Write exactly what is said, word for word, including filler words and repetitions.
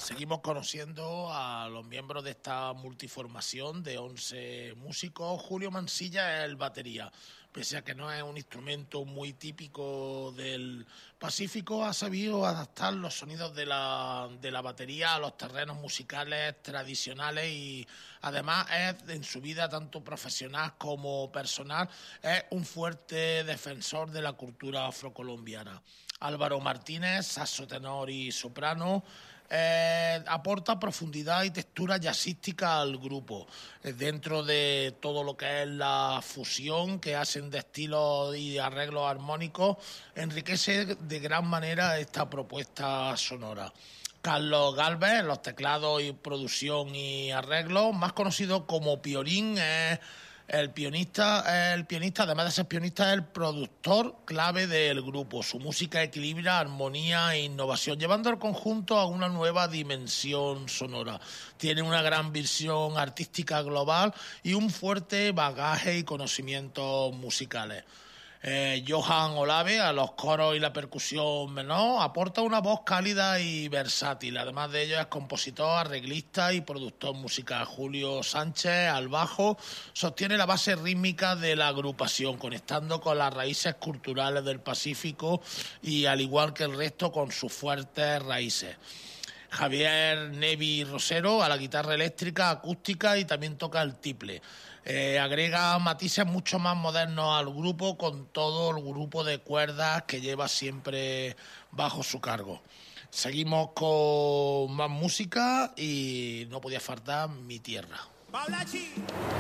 Seguimos conociendo a los miembros de esta multiformación de once músicos. Julio Mansilla es el batería. Pese a que no es un instrumento muy típico del Pacífico, ha sabido adaptar los sonidos de la, de la batería a los terrenos musicales tradicionales y además es en su vida tanto profesional como personal es un fuerte defensor de la cultura afrocolombiana. Álvaro Martínez, saxo tenor y soprano, Eh, aporta profundidad y textura jazzística al grupo, eh, dentro de todo lo que es la fusión que hacen de estilos y arreglos armónicos, enriquece de gran manera esta propuesta sonora. Carlos Galvez, los teclados y producción y arreglos, más conocido como Piorín, es el pianista, el pianista, además de ser pianista, es el productor clave del grupo. Su música equilibra armonía e innovación, llevando al conjunto a una nueva dimensión sonora. Tiene una gran visión artística global y un fuerte bagaje y conocimientos musicales. Eh, Johan Olave, a los coros y la percusión menor, aporta una voz cálida y versátil. Además de ello es compositor, arreglista y productor musical. Julio Sánchez, al bajo, sostiene la base rítmica de la agrupación, conectando con las raíces culturales del Pacífico y, al igual que el resto, con sus fuertes raíces. Javier Nevi Rosero a la guitarra eléctrica, acústica y también toca el tiple. Eh, agrega matices mucho más modernos al grupo, con todo el grupo de cuerdas que lleva siempre bajo su cargo. Seguimos con más música y no podía faltar Mi Tierra.